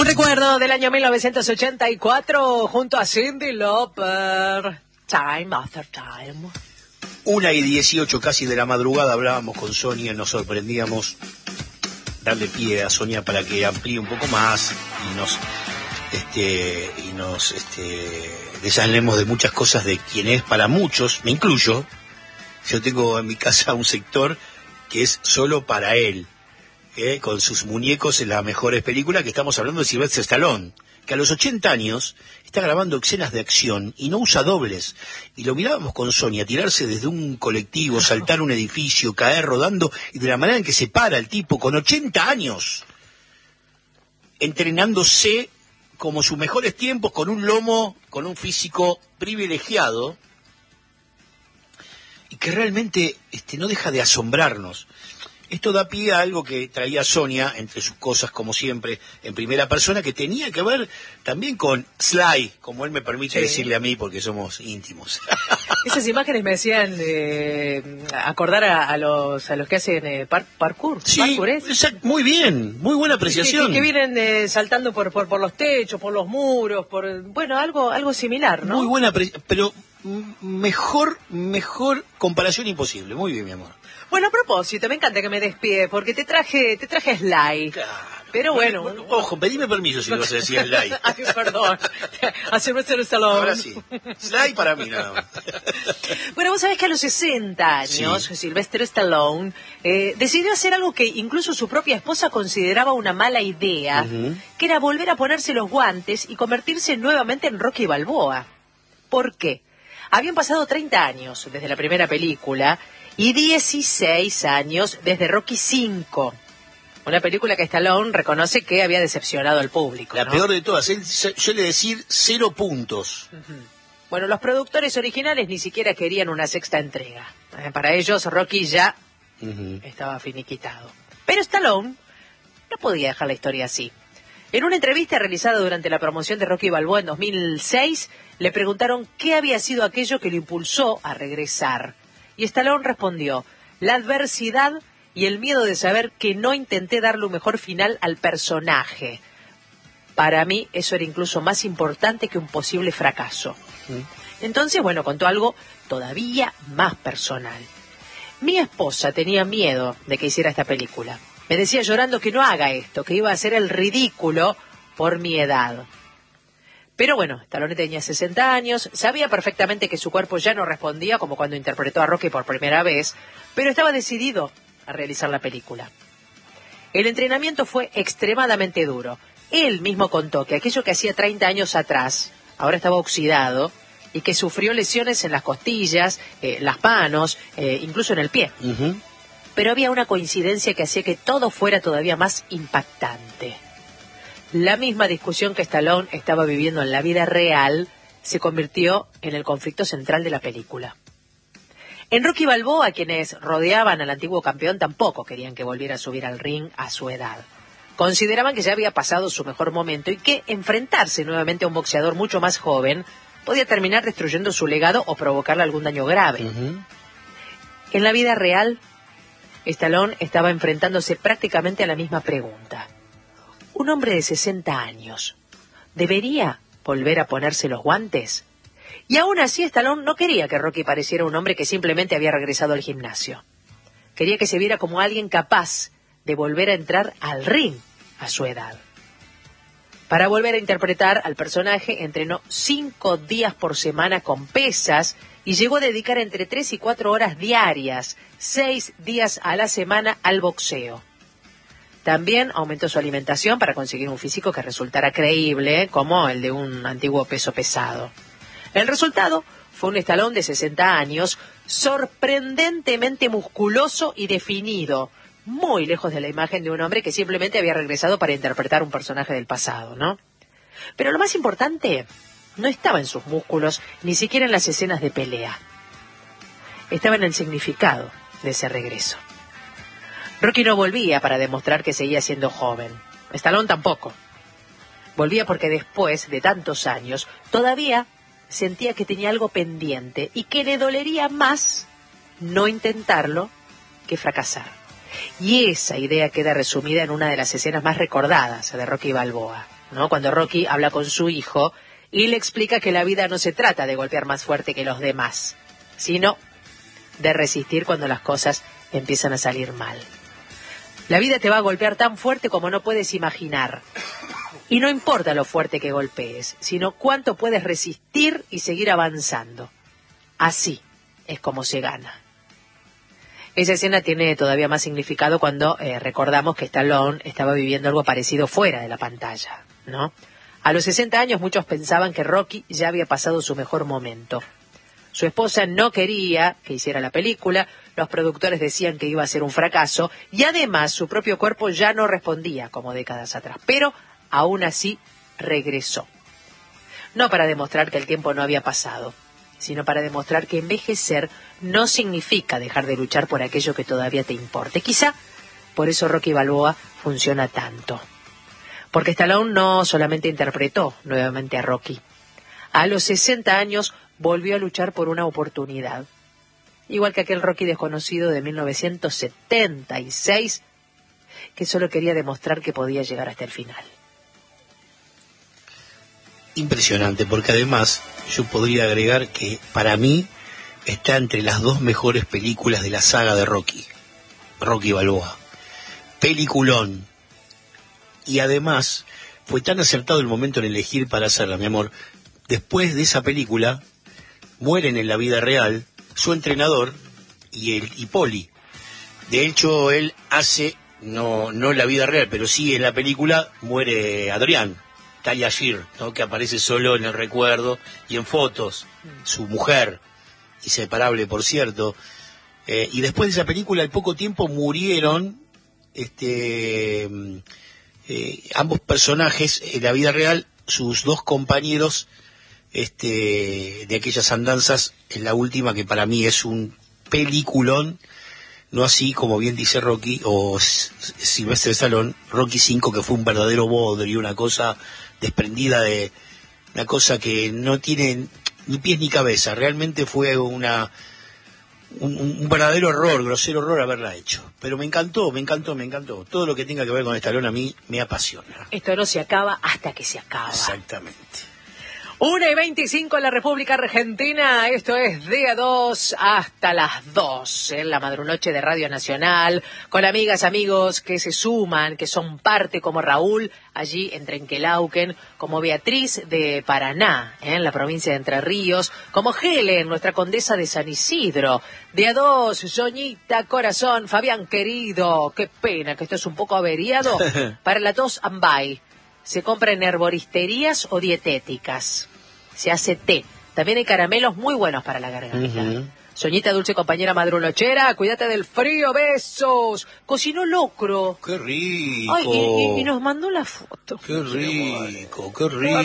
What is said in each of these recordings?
Un recuerdo del año 1984 junto a Cyndi Lauper. Time after time. 1:18 casi de la madrugada hablábamos con Sonia, nos sorprendíamos darle pie a Sonia para que amplíe un poco más y nos deshablemos de muchas cosas de quien es para muchos, me incluyo. Yo tengo en mi casa un sector que es solo para él, con sus muñecos en las mejores películas, que estamos hablando de Sylvester Stallone, que a los 80 años está grabando escenas de acción y no usa dobles. Y lo mirábamos con Sonia, tirarse desde un colectivo, saltar un edificio, caer rodando, y de la manera en que se para el tipo, con 80 años, entrenándose como sus mejores tiempos, con un lomo, con un físico privilegiado, y que realmente no deja de asombrarnos. Esto da pie a algo que traía Sonia, entre sus cosas, como siempre, en primera persona, que tenía que ver también con Sly, como él me permite decirle a mí, porque somos íntimos. Esas imágenes me hacían acordar a los que hacen parkour. Sí, ¿Parkour es? Muy bien, muy buena apreciación. Que vienen saltando por los techos, por los muros, bueno, algo similar, ¿no? Muy buena apreciación, pero mejor comparación imposible. Muy bien, mi amor. Bueno, a propósito, me encanta que me despide, porque te traje Sly. Claro. Pero bueno. Ojo, pedime permiso si vas a decir Sly. Ay, perdón. A Sylvester Stallone. Ahora sí. Sly para mí nada más. Bueno, vos sabés que a los 60 años, sí, Sylvester Stallone decidió hacer algo que incluso su propia esposa consideraba una mala idea, que era volver a ponerse los guantes y convertirse nuevamente en Rocky Balboa. ¿Por qué? Habían pasado 30 años desde la primera película y 16 años desde Rocky V. Una película que Stallone reconoce que había decepcionado al público. La ¿no? peor de todas. Él suele decir 0 puntos. Bueno, los productores originales ni siquiera querían una sexta entrega. Para ellos, Rocky ya estaba finiquitado. Pero Stallone no podía dejar la historia así. En una entrevista realizada durante la promoción de Rocky Balboa en 2006, le preguntaron qué había sido aquello que lo impulsó a regresar. Y Stallone respondió: la adversidad y el miedo de saber que no intenté darle un mejor final al personaje. Para mí eso era incluso más importante que un posible fracaso. Entonces, bueno, contó algo todavía más personal. Mi esposa tenía miedo de que hiciera esta película. Me decía llorando que no haga esto, que iba a hacer el ridículo por mi edad. Pero bueno, Stallone tenía 60 años, sabía perfectamente que su cuerpo ya no respondía como cuando interpretó a Rocky por primera vez, pero estaba decidido a realizar la película. El entrenamiento fue extremadamente duro. Él mismo contó que aquello que hacía 30 años atrás ahora estaba oxidado y que sufrió lesiones en las costillas, las manos, incluso en el pie. Pero había una coincidencia que hacía que todo fuera todavía más impactante. La misma discusión que Stallone estaba viviendo en la vida real se convirtió en el conflicto central de la película. En Rocky Balboa, quienes rodeaban al antiguo campeón tampoco querían que volviera a subir al ring a su edad. Consideraban que ya había pasado su mejor momento y que enfrentarse nuevamente a un boxeador mucho más joven podía terminar destruyendo su legado o provocarle algún daño grave. En la vida real, Stallone estaba enfrentándose prácticamente a la misma pregunta. ¿Un hombre de 60 años debería volver a ponerse los guantes? Y aún así Stallone no quería que Rocky pareciera un hombre que simplemente había regresado al gimnasio. Quería que se viera como alguien capaz de volver a entrar al ring a su edad. Para volver a interpretar al personaje, entrenó 5 días por semana con pesas y llegó a dedicar entre 3 y 4 horas diarias, 6 días a la semana al boxeo. También aumentó su alimentación para conseguir un físico que resultara creíble, como el de un antiguo peso pesado. El resultado fue un Stallone de 60 años, sorprendentemente musculoso y definido, muy lejos de la imagen de un hombre que simplemente había regresado para interpretar un personaje del pasado, ¿no? Pero lo más importante no estaba en sus músculos, ni siquiera en las escenas de pelea. Estaba en el significado de ese regreso. Rocky no volvía para demostrar que seguía siendo joven. Stallone tampoco. Volvía porque después de tantos años todavía sentía que tenía algo pendiente y que le dolería más no intentarlo que fracasar. Y esa idea queda resumida en una de las escenas más recordadas de Rocky Balboa, ¿no? Cuando Rocky habla con su hijo y le explica que la vida no se trata de golpear más fuerte que los demás, sino de resistir cuando las cosas empiezan a salir mal. La vida te va a golpear tan fuerte como no puedes imaginar. Y no importa lo fuerte que golpees, sino cuánto puedes resistir y seguir avanzando. Así es como se gana. Esa escena tiene todavía más significado cuando recordamos que Stallone estaba viviendo algo parecido fuera de la pantalla, ¿no? A los 60 años muchos pensaban que Rocky ya había pasado su mejor momento. Su esposa no quería que hiciera la película, los productores decían que iba a ser un fracaso y además su propio cuerpo ya no respondía como décadas atrás. Pero aún así regresó. No para demostrar que el tiempo no había pasado, sino para demostrar que envejecer no significa dejar de luchar por aquello que todavía te importe. Quizá por eso Rocky Balboa funciona tanto. Porque Stallone no solamente interpretó nuevamente a Rocky. A los 60 años volvió a luchar por una oportunidad. Igual que aquel Rocky desconocido de 1976, que solo quería demostrar que podía llegar hasta el final. Impresionante, porque además yo podría agregar que para mí está entre las dos mejores películas de la saga de Rocky, Rocky Balboa. Peliculón. Y además fue tan acertado el momento en elegir para hacerla, mi amor. Después de esa película mueren en la vida real su entrenador y Poli. De hecho, él hace, no en la vida real, pero sí en la película, muere Adrián, Talia Shire, ¿no? Que aparece solo en el recuerdo y en fotos, su mujer, inseparable por cierto. Y después de esa película, al poco tiempo murieron ambos personajes en la vida real, sus dos compañeros de aquellas andanzas, en la última, que para mí es un peliculón, no así como bien dice Rocky o Sylvester Stallone, Rocky 5, que fue un verdadero bodrio, una cosa desprendida de una cosa que no tiene ni pies ni cabeza. Realmente fue un verdadero error, grosero error haberla hecho. Pero me encantó. Todo lo que tenga que ver con Stallone a mí me apasiona. Esto no se acaba hasta que se acaba. Exactamente. 1:25 en la República Argentina, esto es Día 2 hasta las 2 en la madrunoche de Radio Nacional, con amigas, amigos que se suman, que son parte, como Raúl, allí en Trenquelauquen, como Beatriz de Paraná, en la provincia de Entre Ríos, como Helen, nuestra condesa de San Isidro, Día 2, Soñita, corazón, Fabián querido, qué pena que esto es un poco averiado, para la tos Ambay. Se compra en herboristerías o dietéticas. Se hace té. También hay caramelos muy buenos para la garganta. Soñita, dulce compañera madrunochera, cuídate del frío, besos. Cocinó locro. ¡Qué rico! Ay, y nos mandó la foto. ¡Qué rico!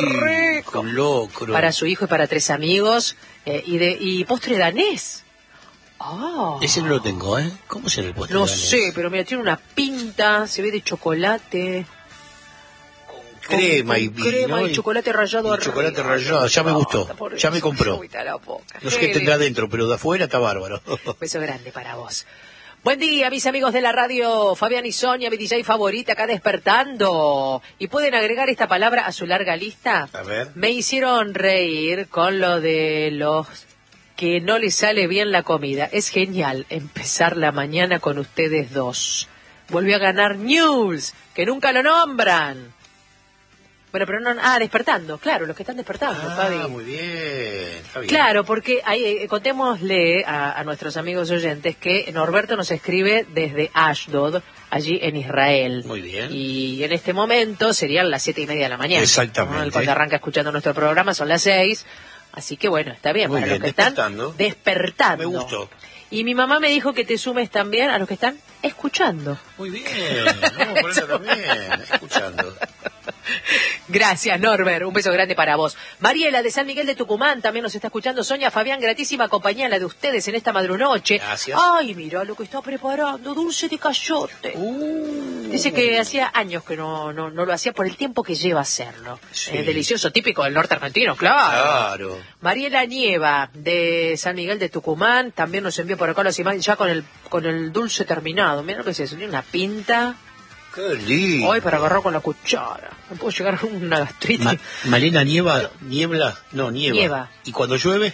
Locro. Para su hijo y para 3 amigos. Y postre danés. Oh. Ese no lo tengo, ¿eh? ¿Cómo será el postre danés? No sé, pero mira, tiene una pinta, se ve de chocolate. Crema y chocolate rallado arriba. Chocolate rallado, ya me gustó, ya me compró. No sé qué tendrá adentro, pero de afuera está bárbaro. Beso grande para vos. Buen día, mis amigos de la radio, Fabián y Sonia, mi DJ favorita, acá despertando. ¿Y pueden agregar esta palabra a su larga lista? A ver. Me hicieron reír con lo de los que no les sale bien la comida. Es genial empezar la mañana con ustedes dos. Volvió a ganar News, que nunca lo nombran. Bueno, pero no... despertando, claro, los que están despertando, Fabi. Muy bien, está bien. Claro, porque ahí, contémosle a nuestros amigos oyentes que Norberto nos escribe desde Ashdod, allí en Israel. Muy bien. Y en este momento serían las 7:30 de la mañana. Exactamente. ¿No? Cuando arranca escuchando nuestro programa son las 6. Así que bueno, está bien, muy para bien, los que están despertando. Me gustó. Y mi mamá me dijo que te sumes también a los que están escuchando. Muy bien, vamos a ponerlo también, escuchando. Gracias, Norbert. Un beso grande para vos. Mariela, de San Miguel de Tucumán, también nos está escuchando. Sonia, Fabián, gratísima compañía la de ustedes en esta madrunoche. Gracias. Ay, mira lo que está preparando, dulce de cayote. Dice que hacía años que no lo hacía por el tiempo que lleva a hacerlo. Sí. Delicioso, típico del norte argentino, claro. Claro. Mariela Nieva, de San Miguel de Tucumán, también nos envió por acá las imágenes ya con el dulce terminado. Mira lo que es eso, tiene una pinta. Qué lindo. Hoy para agarrar con la cuchara. Me puedo llegar a una gastritis. Malena, niebla. Nieva. ¿Y cuando llueve?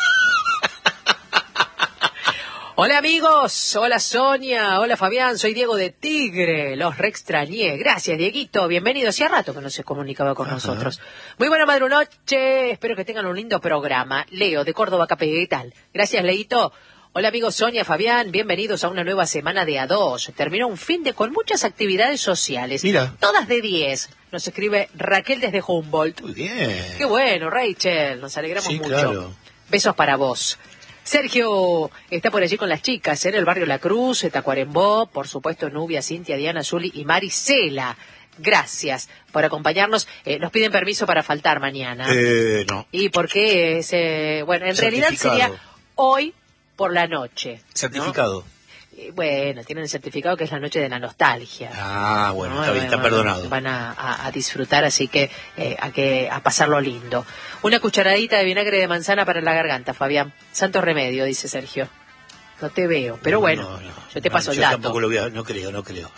Hola amigos, hola Sonia, hola Fabián, soy Diego de Tigre, los reextrañé. Gracias Dieguito, bienvenido. Hacía rato que no se comunicaba con nosotros. Muy buena madrunoche, espero que tengan un lindo programa. Leo, de Córdoba Capital. Gracias Leito. Hola amigos Sonia, Fabián, bienvenidos a una nueva semana de A2. Terminó un fin de con muchas actividades sociales. Mira. Todas de 10. Nos escribe Raquel desde Humboldt. Muy bien. Qué bueno, Rachel, nos alegramos Sí, mucho. claro. Besos para vos. Sergio está por allí con las chicas en el barrio La Cruz, Tacuarembó, por supuesto Nubia, Cintia, Diana, Zuli y Marisela. Gracias por acompañarnos. Nos piden permiso para faltar mañana. No. Y porque es, bueno, en realidad sería hoy por la noche. Certificado. ¿No? Bueno, tienen el certificado que es la noche de la nostalgia. Ah, bueno, ¿no? está bien, está perdonado. Van a disfrutar, así que a pasarlo lindo. Una cucharadita de vinagre de manzana para la garganta, Fabián. Santo remedio, dice Sergio. No te veo, pero bueno, yo te paso el dato. Yo tampoco lo veo, no creo.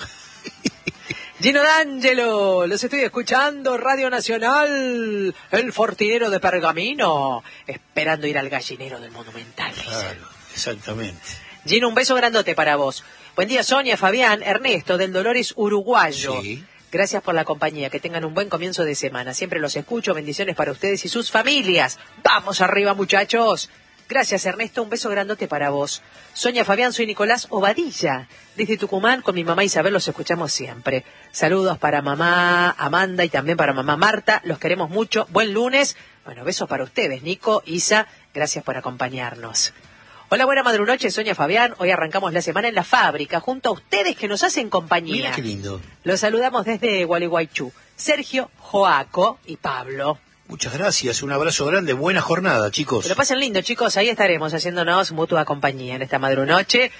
Gino D'Angelo, los estoy escuchando, Radio Nacional, el fortinero de Pergamino, esperando ir al gallinero del Monumental. Claro, exactamente. Gino, un beso grandote para vos. Buen día, Sonia, Fabián, Ernesto, del Dolores Uruguayo. Sí. Gracias por la compañía, que tengan un buen comienzo de semana. Siempre los escucho, bendiciones para ustedes y sus familias. ¡Vamos arriba, muchachos! Gracias, Ernesto, un beso grandote para vos. Sonia, Fabián, soy Nicolás Obadilla. Desde Tucumán, con mi mamá Isabel, los escuchamos siempre. Saludos para mamá Amanda y también para mamá Marta. Los queremos mucho. Buen lunes. Bueno, besos para ustedes, Nico, Isa. Gracias por acompañarnos. Hola, buena madrunoche, Sonia, Fabián. Hoy arrancamos la semana en la fábrica, junto a ustedes que nos hacen compañía. Mira qué lindo. Los saludamos desde Gualeguaychú. Sergio, Joaco y Pablo. Muchas gracias, un abrazo grande, buena jornada, chicos. Que lo pasen lindo, chicos. Ahí estaremos haciéndonos mutua compañía en esta madrunoche.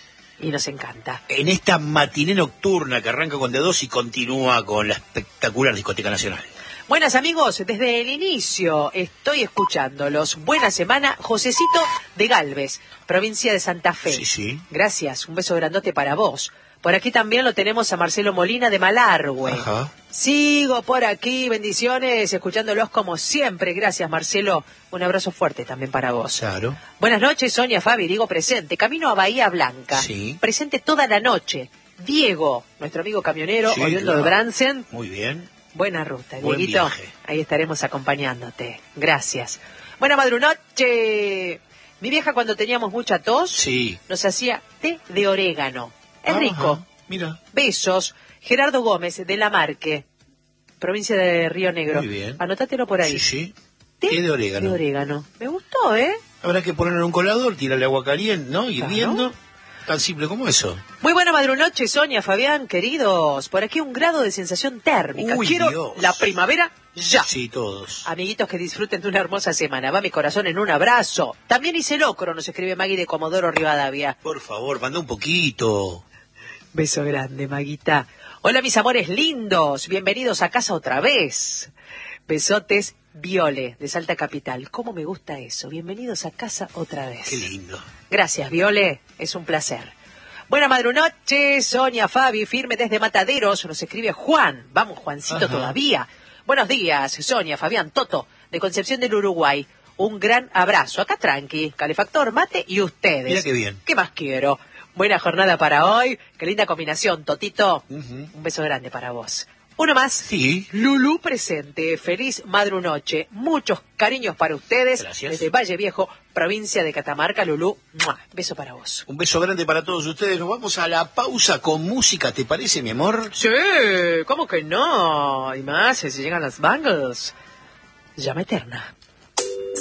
Y nos encanta. En esta matiné nocturna que arranca con D2 y continúa con la espectacular Discoteca Nacional. Buenas amigos, desde el inicio estoy escuchándolos. Buena semana, Josecito de Galvez, provincia de Santa Fe. Sí, sí. Gracias, un beso grandote para vos. Por aquí también lo tenemos a Marcelo Molina de Malargüe. Ajá. Sigo por aquí, bendiciones, escuchándolos como siempre. Gracias, Marcelo. Un abrazo fuerte también para vos. Claro. Buenas noches, Sonia, Fabi, digo presente. Camino a Bahía Blanca. Sí. Presente toda la noche. Diego, nuestro amigo camionero, Sí, oriundo claro. de Bransen. Muy bien. Buena ruta, Buen Dieguito. viaje. Ahí estaremos acompañándote. Gracias. Buena madrunoche. Mi vieja, cuando teníamos mucha tos, Sí. nos hacía té de orégano. Es Ajá. rico. Mira. Besos. Gerardo Gómez, de La Marque, provincia de Río Negro. Muy bien. Anótatelo por ahí. Sí, sí. Té Té de orégano. de orégano. Me gustó, ¿eh? Habrá que ponerlo en un colador, tirarle agua caliente, ¿no? Claro. Hirviendo. Tan simple como eso. Muy buena madrunoche, Sonia, Fabián, queridos. Por aquí un grado de sensación térmica. Uy, Quiero Dios. la primavera ya. Sí, todos. Amiguitos, que disfruten de una hermosa semana. Va mi corazón en un abrazo. También hice locro, nos escribe Magui de Comodoro Rivadavia. Por favor, manda un poquito. Beso grande, Maguita. Hola, mis amores lindos. Bienvenidos a casa otra vez. Besotes, Viole, de Salta Capital. ¿Cómo me gusta eso? Bienvenidos a casa otra vez. Qué lindo. Gracias, Viole. Es un placer. Buena madrunoche, Sonia, Fabi, firme desde Mataderos. Nos escribe Juan. Vamos, Juancito, Ajá. todavía. Buenos días, Sonia, Fabián, Toto, de Concepción del Uruguay. Un gran abrazo. Acá tranqui, calefactor, mate y ustedes. Mira qué bien. ¿Qué más quiero? Buena jornada para hoy. Qué linda combinación, Totito. Ujú. Un beso grande para vos. Uno más. Sí. Lulú presente. Feliz madrunoche. Muchos cariños para ustedes. Gracias. Desde Valle Viejo, provincia de Catamarca. Lulú, ¡mua! Beso para vos. Un beso grande para todos ustedes. Nos vamos a la pausa con música, ¿te parece, mi amor? Sí, ¿cómo que no? Y más, si llegan las bangles. Llama eterna.